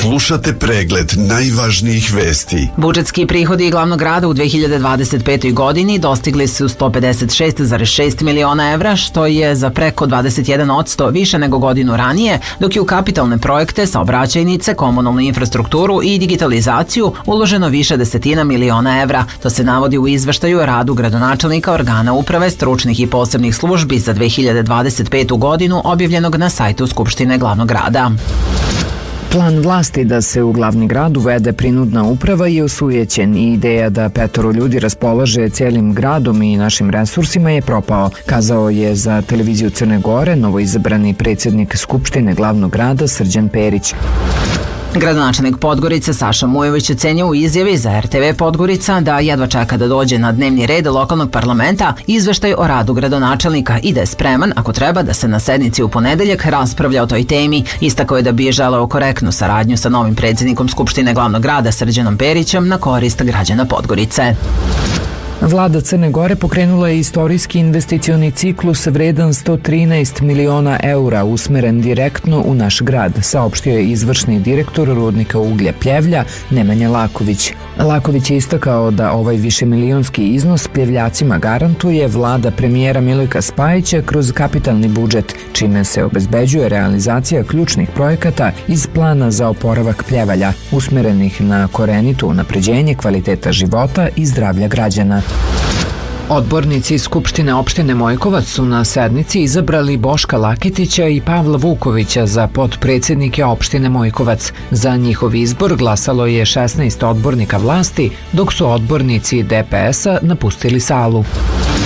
Slušate pregled najvažnijih vesti. Budžetski prihodi glavnog grada u 2025. godini dostigli su 156,6 miliona evra, što je za preko 21% više nego godinu ranije, dok je u kapitalne projekte, saobraćajnice, komunalnu infrastrukturu i digitalizaciju uloženo više desetina miliona evra. To se navodi u izveštaju o radu gradonačelnika, organa uprave, stručnih i posebnih službi za 2025. godinu objavljenog na sajtu Skupštine glavnog grada. Plan vlasti da se u glavni grad uvede prinudna uprava je osujećen i ideja da 5 ljudi raspolaže cijelim gradom i našim resursima je propao, kazao je za televiziju Crne Gore novoizabrani predsjednik Skupštine glavnog grada Srđan Perić. Gradonačelnik Podgorice Saša Mujović ocenio u izjavi za RTV Podgorica da jedva čeka da dođe na dnevni red lokalnog parlamenta izveštaj o radu gradonačelnika i da je spreman, ako treba, da se na sednici u ponedeljak raspravlja o toj temi. Istakao je da bi želeo korektnu saradnju sa novim predsjednikom Skupštine glavnog grada Srđanom Perićem na korist građana Podgorice. Vlada Crne Gore pokrenula je istorijski investicioni ciklus vredan 113 miliona eura usmeren direktno u naš grad, saopštio je izvršni direktor rudnika uglja Pljevlja Nemanja Laković. Laković je istakao da ovaj višemilionski iznos Pljevljacima garantuje vlada premijera Milojka Spajića kroz kapitalni budžet, čime se obezbeđuje realizacija ključnih projekata iz plana za oporavak Pljevalja, usmerenih na korenito unapređenje kvaliteta života i zdravlja građana. Odbornici Skupštine opštine Mojkovac su na sednici izabrali Boška Laketića i Pavla Vukovića za potpredsjednike opštine Mojkovac. Za njihov izbor glasalo je 16 odbornika vlasti, dok su odbornici DPS-a napustili salu.